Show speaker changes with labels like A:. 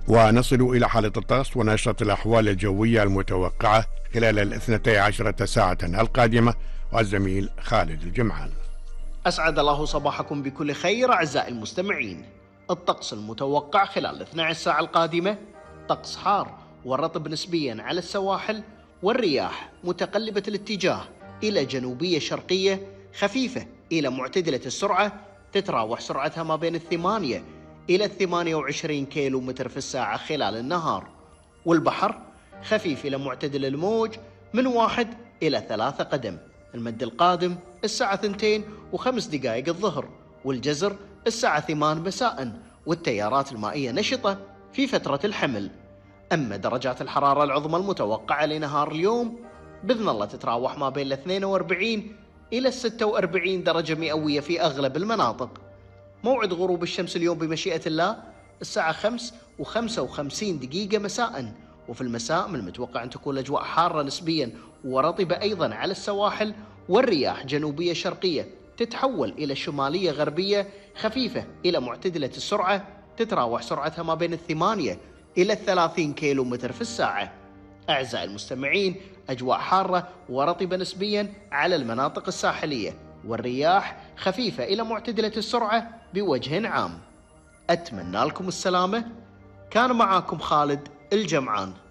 A: ونصل إلى حالة الطقس ونشرة الأحوال الجوية المتوقعة خلال 12 ساعة القادمة، والزميل خالد الجمعان.
B: أسعد الله صباحكم بكل خير أعزائي المستمعين. الطقس المتوقع خلال 12 ساعة القادمة: طقس حار ورطب نسبيا على السواحل، والرياح متقلبة الاتجاه إلى جنوبية شرقية خفيفة إلى معتدلة السرعة، تتراوح سرعتها ما بين 8 إلى 28 كيلو متر في الساعة خلال النهار. والبحر خفيف إلى معتدل الموج من 1 إلى 3 قدم. المد القادم الساعة 2:05 الظهر، والجزر الساعة 8 مساء، والتيارات المائية نشطة في فترة الحمل. أما درجات الحرارة العظمى المتوقعة لنهار اليوم بإذن الله تتراوح ما بين 42 إلى 46 درجة مئوية في أغلب المناطق. موعد غروب الشمس اليوم بمشيئة الله الساعة 5:55 مساء، وفي المساء من المتوقع أن تكون الأجواء حارة نسبيا ورطبة أيضا على السواحل، والرياح جنوبية شرقية تتحول إلى شمالية غربية خفيفة إلى معتدلة السرعة، تتراوح سرعتها ما بين 8 إلى 30 كيلو متر في الساعة. أعزائي المستمعين، أجواء حارة ورطبة نسبيا على المناطق الساحلية، والرياح خفيفة إلى معتدلة السرعة بوجه عام. أتمنى لكم السلامة. كان معاكم خالد الجمعان.